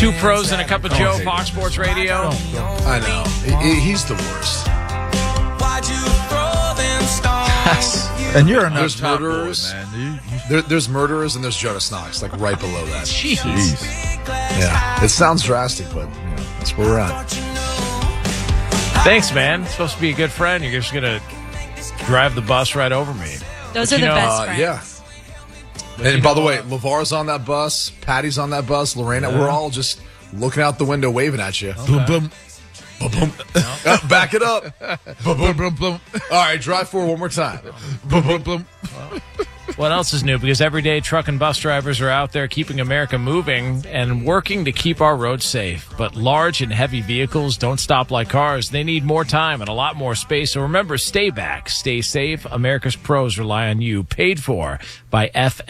Two pros and a cup of Joe, Fox Sports Radio. I know. He's the worst. And you're an There's top murderers. boy, man. There's murderers and there's Jonas Knox, like right below that. Jeez. Yeah. It sounds drastic, but that's where we're at. Thanks, man. It's supposed to be a good friend. You're just going to drive the bus right over me. Those are the best friends. Yeah. And by the way, LeVar's on that bus, Patty's on that bus, Lorena, we're all just looking out the window waving at you. Boom, boom. Boom, boom. Back it up. Boom, boom, boom, boom. All right, drive forward one more time. Boom, boom, boom. What else is new? Because every day truck and bus drivers are out there keeping America moving and working to keep our roads safe. But large and heavy vehicles don't stop like cars. They need more time and a lot more space. So remember, stay back, stay safe. America's pros rely on you. Paid for by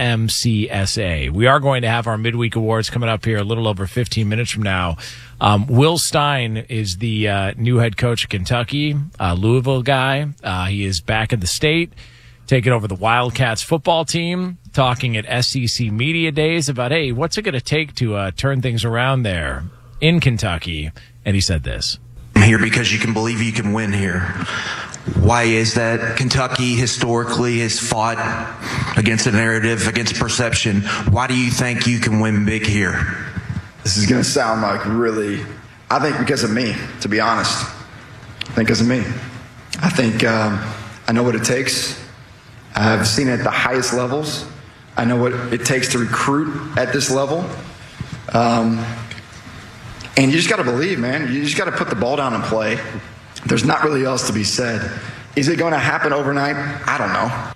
FMCSA. We are going to have our midweek awards coming up here a little over 15 minutes from now. Will Stein is the new head coach of Kentucky, Louisville guy. He is back in the state, taking over the Wildcats football team, talking at SEC Media Days about, hey, what's it going to take to turn things around there in Kentucky? And he said this. I'm here because you can believe you can win here. Why is that? Kentucky historically has fought against a narrative, against perception. Why do you think you can win big here? This is going to sound like really, I think because of me, to be honest. I think because of me. I think I know what it takes. I've seen it at the highest levels. I know what it takes to recruit at this level. And you just got to believe, man. You just got to put the ball down and play. There's not really else to be said. Is it going to happen overnight? I don't know.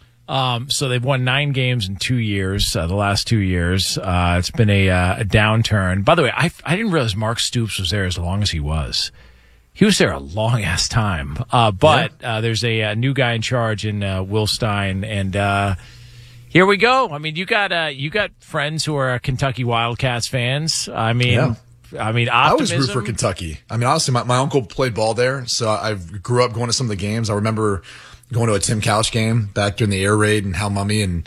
So they've won 9 games in 2 years, the last 2 years. It's been a downturn. By the way, I didn't realize Mark Stoops was there as long as he was. He was there a long-ass time. But there's a new guy in charge in Will Stein, and here we go. I mean, you got friends who are Kentucky Wildcats fans. I mean, optimism. I always root for Kentucky. I mean, honestly, my uncle played ball there, so I grew up going to some of the games. I remember going to a Tim Couch game back during the air raid and Hal Mummy and,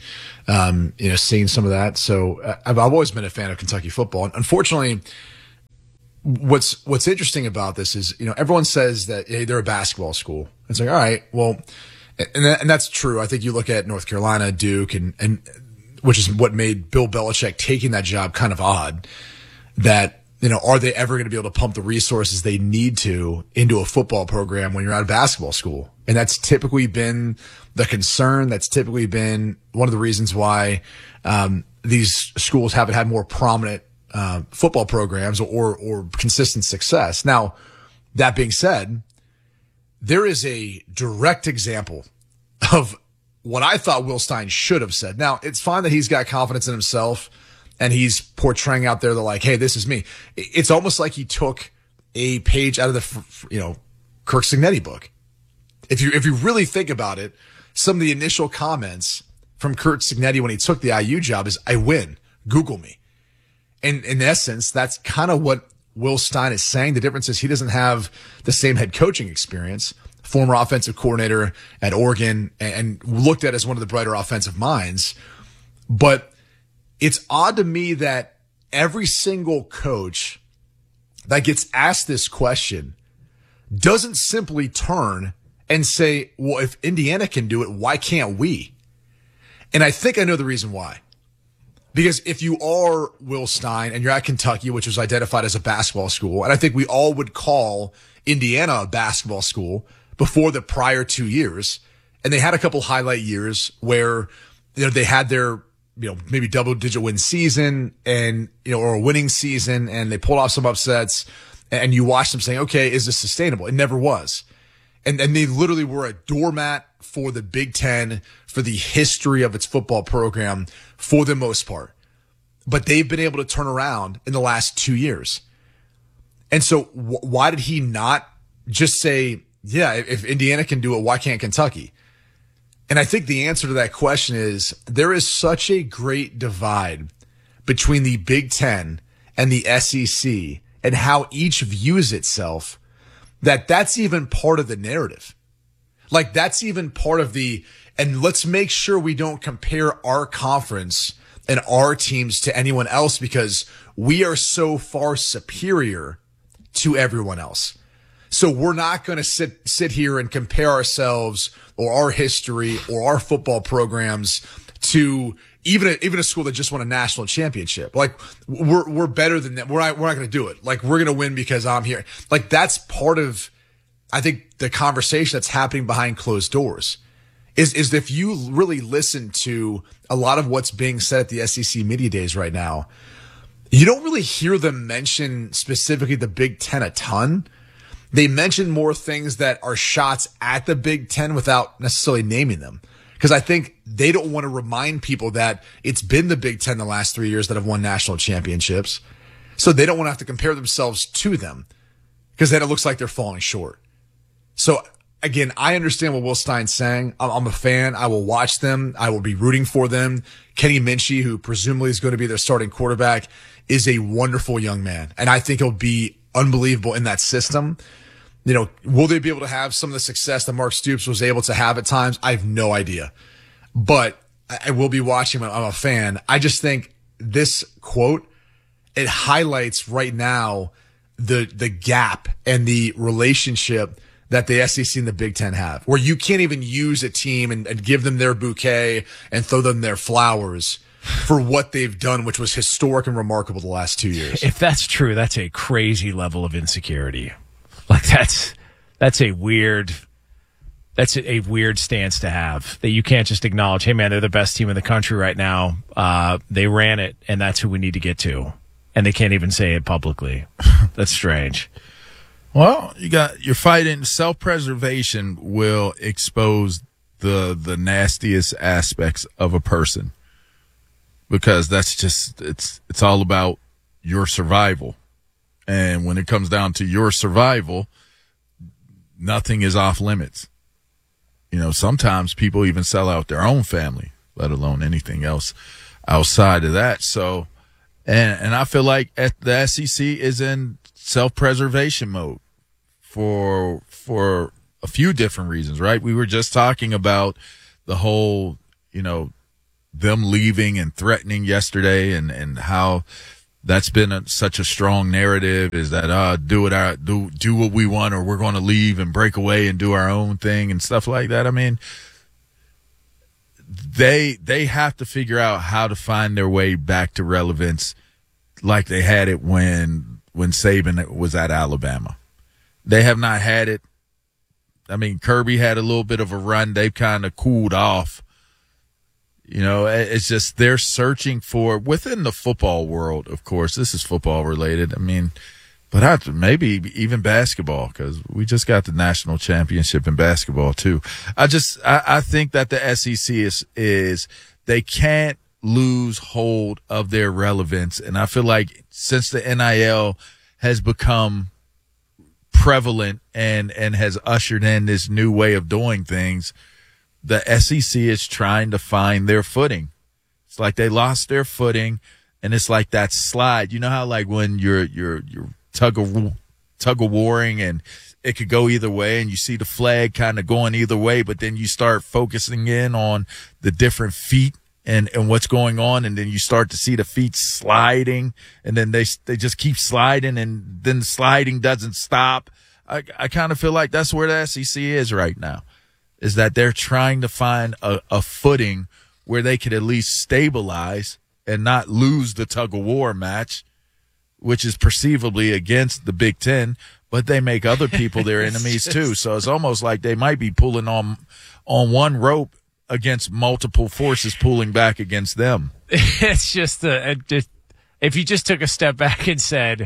seeing some of that. So I've always been a fan of Kentucky football. And unfortunately, what's interesting about this is, everyone says that, hey, they're a basketball school. It's like, all right, well, and that's true. I think you look at North Carolina, Duke, and which is what made Bill Belichick taking that job kind of odd, that, are they ever going to be able to pump the resources they need to into a football program when you're at a basketball school? And that's typically been the concern. That's typically been one of the reasons why these schools haven't had more prominent football programs or consistent success. Now, that being said, there is a direct example of what I thought Will Stein should have said. Now, it's fine that he's got confidence in himself and he's portraying out there like, hey, this is me. It's almost like he took a page out of the, Kirk Cignetti book. If you really think about it, some of the initial comments from Kirk Cignetti when he took the IU job is, I win. Google me. And in essence, that's kind of what Will Stein is saying. The difference is he doesn't have the same head coaching experience, former offensive coordinator at Oregon and looked at as one of the brighter offensive minds. But it's odd to me that every single coach that gets asked this question doesn't simply turn and say, well, if Indiana can do it, why can't we? And I think I know the reason why. Because if you are Will Stein and you're at Kentucky, which was identified as a basketball school, and I think we all would call Indiana a basketball school before the prior 2 years, and they had a couple highlight years where, they had their, maybe double-digit win season and, or a winning season, and they pulled off some upsets, and you watched them saying, okay, is this sustainable? It never was. And they literally were a doormat for the Big Ten, for the history of its football program, for the most part. But they've been able to turn around in the last 2 years. And so why did he not just say, yeah, if Indiana can do it, why can't Kentucky? And I think the answer to that question is there is such a great divide between the Big Ten and the SEC and how each views itself that's even part of the narrative. Like that's even part of and let's make sure we don't compare our conference and our teams to anyone else because we are so far superior to everyone else. So we're not going to sit here and compare ourselves or our history or our football programs to even a school that just won a national championship. Like we're better than that. We're not going to do it. Like we're going to win because I'm here. Like that's part of, I think, the conversation that's happening behind closed doors is if you really listen to a lot of what's being said at the SEC media days right now, you don't really hear them mention specifically the Big Ten a ton. They mention more things that are shots at the Big Ten without necessarily naming them. Because I think they don't want to remind people that it's been the Big Ten the last 3 years that have won national championships. So they don't want to have to compare themselves to them because then it looks like they're falling short. So again, I understand what Will Stein's saying. I'm a fan. I will watch them. I will be rooting for them. Kenny Minchey, who presumably is going to be their starting quarterback, is a wonderful young man. And I think he'll be unbelievable in that system. You know, will they be able to have some of the success that Mark Stoops was able to have at times? I have no idea. But I will be watching. I'm a fan. I just think this quote, it highlights right now the gap and the relationship that the SEC and the Big Ten have, where you can't even use a team and give them their bouquet and throw them their flowers for what they've done, which was historic and remarkable the last 2 years. If that's true, that's a crazy level of insecurity. Like that's a weird stance to have, that you can't just acknowledge, hey man, they're the best team in the country right now. They ran it and that's who we need to get to. And they can't even say it publicly. That's strange. Well, you're fighting. Self-preservation will expose the nastiest aspects of a person, because that's just, it's all about your survival. And when it comes down to your survival, nothing is off limits. You know, sometimes people even sell out their own family, let alone anything else outside of that. So, and I feel like the SEC is in self-preservation mode for a few different reasons, right? We were just talking about the whole, you know, them leaving and threatening yesterday, and how that's been such a strong narrative, is that do what we want, or we're going to leave and break away and do our own thing and stuff like that. I mean, they have to figure out how to find their way back to relevance like they had it when Saban was at Alabama. They have not had it. I mean, Kirby had a little bit of a run. They've kind of cooled off. You know, it's just they're searching for, within the football world, of course, this is football related. I mean, but maybe even basketball, because we just got the national championship in basketball too. I think that the SEC is they can't lose hold of their relevance. And I feel like since the NIL has become prevalent and has ushered in this new way of doing things, the SEC is trying to find their footing. It's like they lost their footing, and it's like that slide. You know how, like, when you're tug of warring and it could go either way, and you see the flag kind of going either way, but then you start focusing in on the different feet and what's going on, and then you start to see the feet sliding, and then they just keep sliding, and then the sliding doesn't stop. I kind of feel like that's where the SEC is right now, is that they're trying to find a footing where they could at least stabilize and not lose the tug-of-war match, which is perceivably against the Big Ten, but they make other people their enemies too. So it's almost like they might be pulling on one rope against multiple forces pulling back against them. It's just if you just took a step back and said,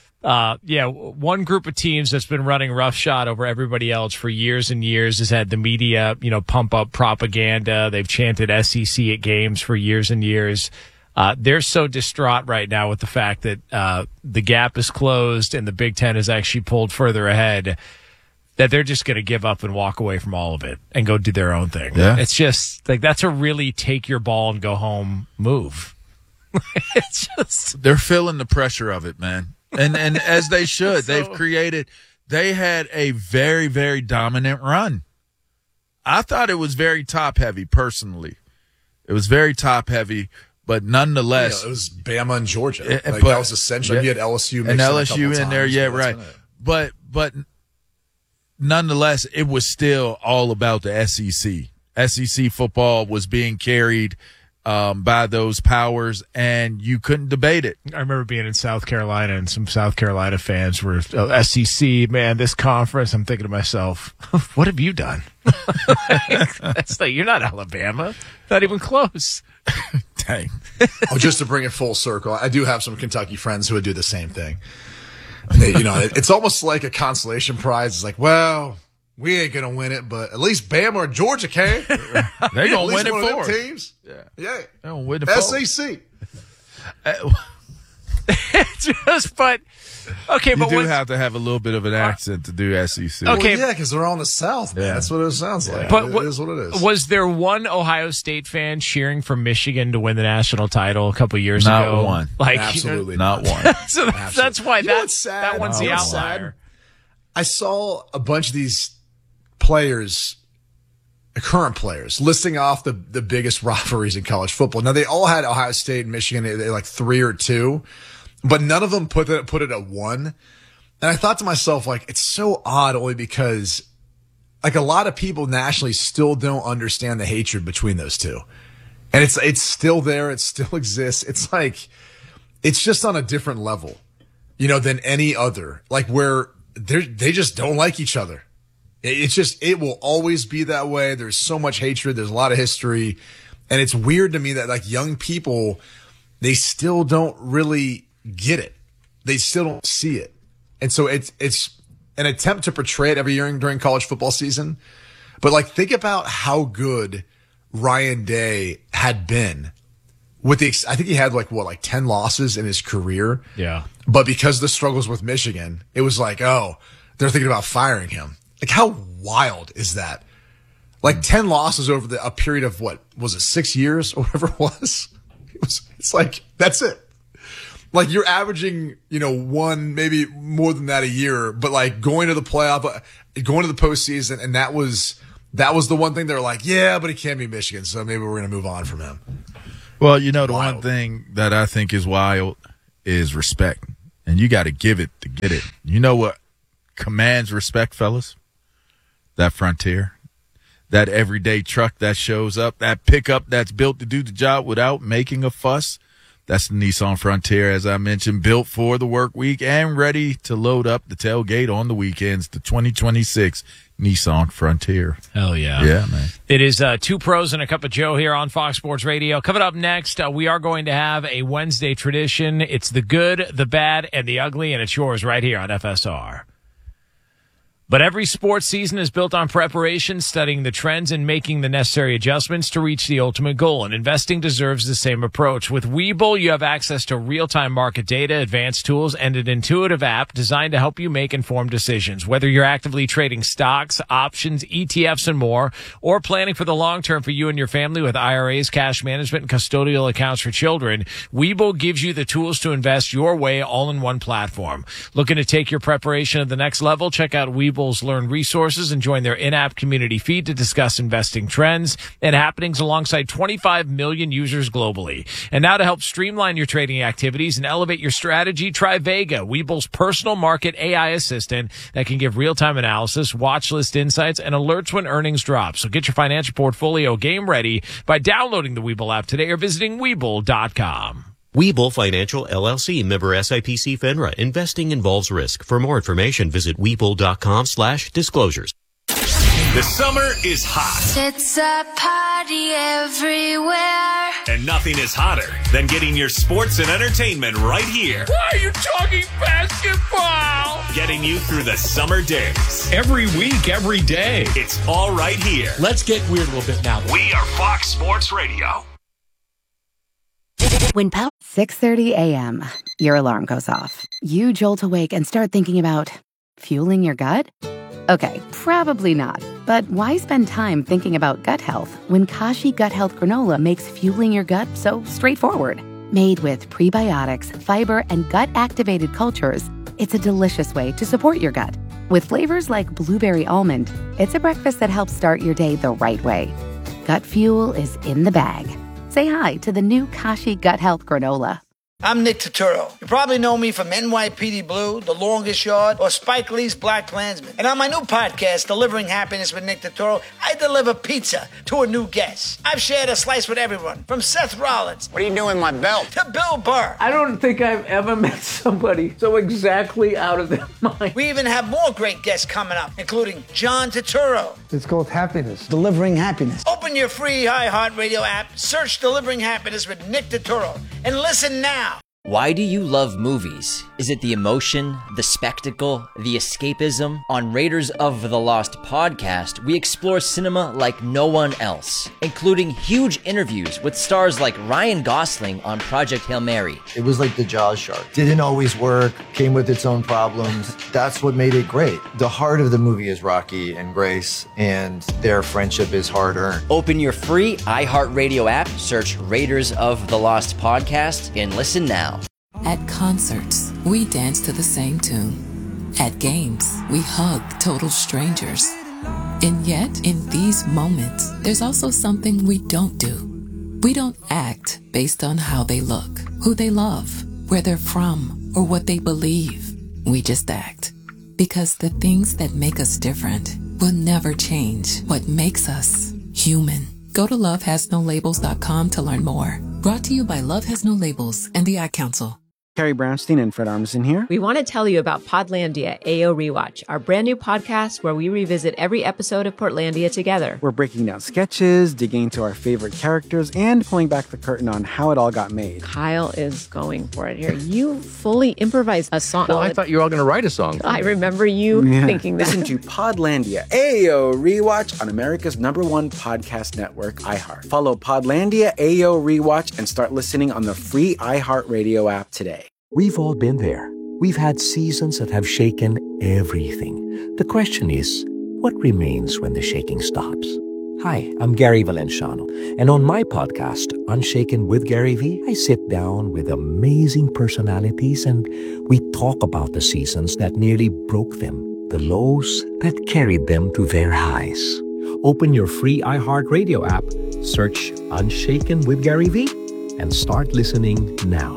one group of teams that's been running roughshod over everybody else for years and years has had the media, pump up propaganda. They've chanted SEC at games for years and years. They're so distraught right now with the fact that the gap is closed and the Big Ten is actually pulled further ahead, that they're just going to give up and walk away from all of it and go do their own thing. Yeah. It's just like, that's a really take your ball and go home move. It's just, they're feeling the pressure of it, man. And as they should. They had a very, very dominant run. I thought it was very top heavy personally. It was very top heavy, But nonetheless, it was Bama and Georgia. But that was essential. You had LSU and LSU in in there, times, yeah, right. But nonetheless, it was still all about the SEC. SEC football was being carried by those powers, and you couldn't debate it. I remember being in South Carolina, and some South Carolina fans were, SEC, man, this conference. I'm thinking to myself, what have you done? That's like, you're not Alabama. Not even close. Dang. Just to bring it full circle, I do have some Kentucky friends who would do the same thing. It's almost like a consolation prize. It's like, well, we ain't going to win it, but at least Bama or Georgia can. They're going to win it for us. Teams. Yeah. They're going to win it for SEC. Okay, you but do have to have a little bit of an accent to do SEC. Okay. Well, yeah, because they're on the South, man. Yeah. That's what it sounds like. But it is what it is. Was there one Ohio State fan cheering for Michigan to win the national title a couple years Not ago? one. Absolutely Not one. So that's why that one's the what's outlier. sad? I saw a bunch of these players, current players, listing off the biggest rivalries in college football. Now, they all had Ohio State and Michigan, they like 3 or 2, but none of them put it at 1. And I thought to myself, like, it's so odd only because, like, a lot of people nationally still don't understand the hatred between those two. And it's still there. It still exists. It's like, it's just on a different level, than any other, like, where they just don't like each other. It will always be that way. There's so much hatred. There's a lot of history. And it's weird to me that, like, young people, they still don't really get it. They still don't see it. And so it's an attempt to portray it every year during college football season. But, like, think about how good Ryan Day had been I think he had like 10 losses in his career. Yeah. But because of the struggles with Michigan, it was like, oh, they're thinking about firing him. Like, how wild is that? Like 10 losses over a period of what was it, 6 years or whatever it was? It's like, that's it. Like, you're averaging, one, maybe more than that a year, but like going to the playoff, going to the postseason. And that was the one thing they're like, yeah, but he can't be Michigan. So maybe we're going to move on from him. Well, the one thing that I think is wild is respect. And you got to give it to get it. You know what commands respect, fellas? That Frontier. That everyday truck that shows up. That pickup that's built to do the job without making a fuss. That's the Nissan Frontier, as I mentioned, built for the work week and ready to load up the tailgate on the weekends. The 2026 Nissan Frontier. Hell yeah. Yeah, man. It is 2 pros and a cup of Joe here on Fox Sports Radio. Coming up next, we are going to have a Wednesday tradition. It's the good, the bad, and the ugly, and it's yours right here on FSR. But every sports season is built on preparation, studying the trends, and making the necessary adjustments to reach the ultimate goal. And investing deserves the same approach. With Webull, you have access to real-time market data, advanced tools, and an intuitive app designed to help you make informed decisions. Whether you're actively trading stocks, options, ETFs, and more, or planning for the long term for you and your family with IRAs, cash management, and custodial accounts for children, Webull gives you the tools to invest your way all in one platform. Looking to take your preparation to the next level? Check out Webull Learn resources and join their in-app community feed to discuss investing trends and happenings alongside 25 million users globally. And now to help streamline your trading activities and elevate your strategy, try Vega, Webull's personal market AI assistant that can give real-time analysis, watch list insights, and alerts when earnings drop. So get your financial portfolio game ready by downloading the Webull app today or visiting Webull.com. Webull Financial LLC, member SIPC FINRA. Investing involves risk. For more information, visit Webull.com/disclosures. The summer is hot. It's a party everywhere. And nothing is hotter than getting your sports and entertainment right here. Why are you talking basketball? Getting you through the summer days. Every week, every day. It's all right here. Let's get weird a little bit now. We are Fox Sports Radio. When 6:30 a.m., your alarm goes off. You jolt awake and start thinking about fueling your gut? Okay, probably not. But why spend time thinking about gut health when Kashi Gut Health Granola makes fueling your gut so straightforward? Made with prebiotics, fiber, and gut-activated cultures, it's a delicious way to support your gut. With flavors like blueberry almond, it's a breakfast that helps start your day the right way. Gut fuel is in the bag. Say hi to the new Kashi Gut Health Granola. I'm Nick Turturro. You probably know me from NYPD Blue, The Longest Yard, or Spike Lee's Black Klansman. And on my new podcast, Delivering Happiness with Nick Turturro, I deliver pizza to a new guest. I've shared a slice with everyone, from Seth Rollins. What are you doing with my belt? To Bill Burr. I don't think I've ever met somebody so exactly out of their mind. We even have more great guests coming up, including John Turturro. It's called Happiness. Delivering Happiness. Open your free iHeartRadio app, search Delivering Happiness with Nick Turturro, and listen now. Why do you love movies? Is it the emotion, the spectacle, the escapism? On Raiders of the Lost podcast, we explore cinema like no one else, including huge interviews with stars like Ryan Gosling on Project Hail Mary. It was like the Jaws shark. Didn't always work, came with its own problems. That's what made it great. The heart of the movie is Rocky and Grace, and their friendship is hard-earned. Open your free iHeartRadio app, search Raiders of the Lost podcast, and listen now. At concerts, we dance to the same tune. At games, we hug total strangers. And yet, in these moments, there's also something we don't do. We don't act based on how they look, who they love, where they're from, or what they believe. We just act. Because the things that make us different will never change what makes us human. Go to lovehasnolabels.com to learn more. Brought to you by Love Has No Labels and the Ad Council. Carrie Brownstein and Fred Armisen here. We want to tell you about Podlandia AO Rewatch, our brand new podcast where we revisit every episode of Portlandia together. We're breaking down sketches, digging into our favorite characters, and pulling back the curtain on how it all got made. Kyle is going for it here. You fully improvised a song. Well, I thought you were all going to write a song. I remember you thinking that. Listen to Podlandia AO Rewatch on America's #1 podcast network, iHeart. Follow Podlandia AO Rewatch and start listening on the free iHeartRadio app today. We've all been there. We've had seasons that have shaken everything. The question is, what remains when the shaking stops? Hi, I'm Gary Valenciano, and on my podcast, Unshaken with Gary V, I sit down with amazing personalities and we talk about the seasons that nearly broke them, the lows that carried them to their highs. Open your free iHeartRadio app, search Unshaken with Gary V, and start listening now.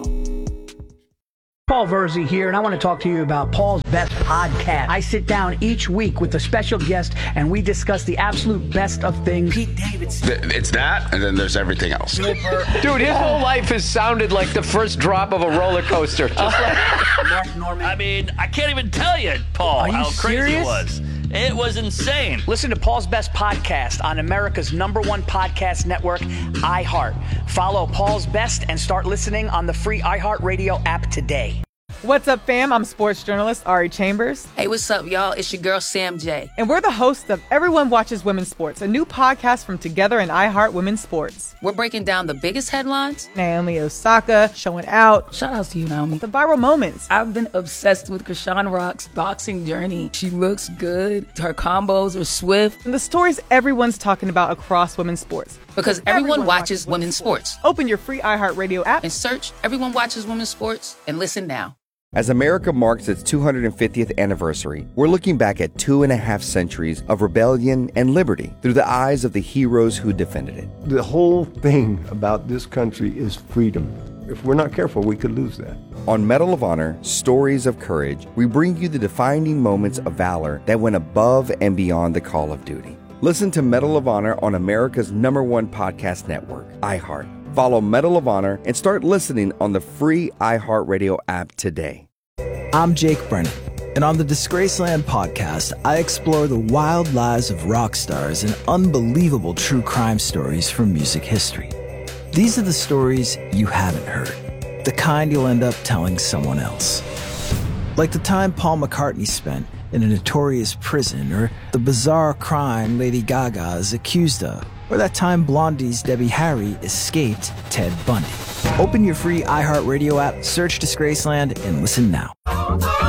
Paul Verzi here, and I want to talk to you about Paul's Best Podcast. I sit down each week with a special guest, and we discuss the absolute best of things. Pete Davidson. It's that, and then there's everything else. Dude, his whole life has sounded like the first drop of a roller coaster. Just like Mark Norman. I mean, I can't even tell you, Paul, how crazy serious? it was. It was insane. Listen to Paul's Best Podcast on America's #1 podcast network, iHeart. Follow Paul's Best and start listening on the free iHeartRadio app today. What's up, fam? I'm sports journalist Ari Chambers. Hey, what's up, y'all? It's your girl, Sam J. And we're the hosts of Everyone Watches Women's Sports, a new podcast from Together and iHeart Women's Sports. We're breaking down the biggest headlines. Naomi Osaka showing out. Shout out to you, Naomi. The viral moments. I've been obsessed with Krishan Rock's boxing journey. She looks good. Her combos are swift. And the stories everyone's talking about across women's sports. Because everyone watches women's sports. Open your free iHeartRadio app and search Everyone Watches Women's Sports and listen now. As America marks its 250th anniversary, we're looking back at 2.5 centuries of rebellion and liberty through the eyes of the heroes who defended it. The whole thing about this country is freedom. If we're not careful, we could lose that. On Medal of Honor, Stories of Courage, we bring you the defining moments of valor that went above and beyond the call of duty. Listen to Medal of Honor on America's #1 podcast network, iHeart. Follow Medal of Honor and start listening on the free iHeartRadio app today. I'm Jake Brennan, and on the Disgraceland podcast, I explore the wild lives of rock stars and unbelievable true crime stories from music history. These are the stories you haven't heard, the kind you'll end up telling someone else. Like the time Paul McCartney spent in a notorious prison, or the bizarre crime Lady Gaga is accused of, or that time Blondie's Debbie Harry escaped Ted Bundy. Open your free iHeartRadio app, search Disgraceland, and listen now.